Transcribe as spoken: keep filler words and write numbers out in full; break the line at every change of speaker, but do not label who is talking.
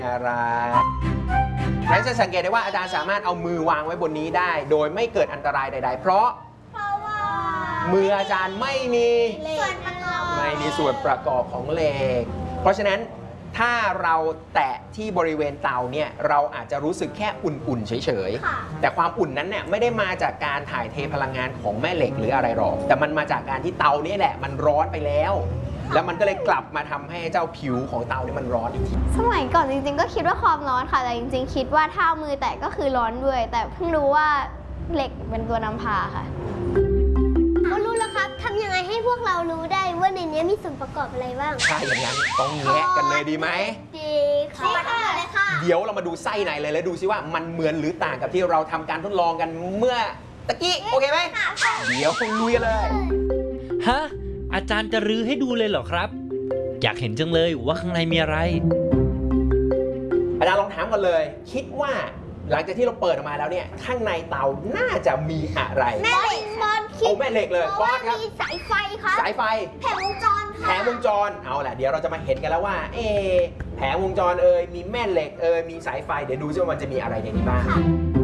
อะไรงั้นจะสังเกตได้ว่าอาจารย์สามารถเอามือวางไว้บนนี้ได้ โดยไม่เกิดอันตรายใดๆเพราะมืออาจารย์ไม่มี
ส่วนประกอบ
ไม่มีส่วนประกอบของเหล็กเพราะฉะนั้นถ้าเราแตะที่บริเวณเตาเนี่ยเราอาจจะรู้สึกแค่อุ่นๆเฉยๆแต่ความอุ่นนั้นเนี่ยไม่ได้มาจากการถ่ายเทพลังงานของแม่เหล็กหรืออะไรหรอกแต่มันมาจากการที่เตานี่แหละมันร้อนไปแล้วแล้วมันก็เลยกลับมาทำให้เจ้าผิวของเตานี่มันร้อนอีกที
สมัยก่อนจริงๆก็คิดว่าความร้อนค่ะแต่จริงๆคิดว่าถ้าเอามือแตะก็คือร้อนด้วยแต่เพิ่งรู้ว่าเหล็กเป็นตัวนำพาค่ะ
ก็รู้แล้วครับทำยังไงให้พวกเรารู้ได้ว่าในนี้มีส่วนประกอบอะไรบ้าง
ถ้าอย่างนั้นต้องแงะกันเลยดีไหม
ดีค่ะเลยค่ะ
เดี๋ยวเรามาดูไส้ในเลยแล้วดูซิว่ามันเหมือนหรือต่างกับที่เราทำการทดลองกันเมื่อตะกี้โอเคไหมเดี๋ยวลุยกันเลย
ฮะอาจารย์จะรื้อให้ดูเลยเหรอครับอยากเห็นจังเลยว่าข้างในมีอะไร
อาจารย์ลองถามกันเลยคิดว่าหลังจากที่เราเปิดออกมาแล้วเนี่ยข้างในเตาน่าจะมีอะไร
แม่เหล็กบอลคิด
โอ้แม่เหล็กเลยบอลครับ
มีสายไฟค่ะ
สายไฟ
แผงวงจรค่ะ
แผงวงจรเอาแหละเดี๋ยวเราจะมาเห็นกันแล้วว่าเอแผงวงจรเอ่ยมีแม่เหล็กเอ่ยมีสายไฟเดี๋ยวดูซิว่ามันจะมีอะไรในนี้บ้าง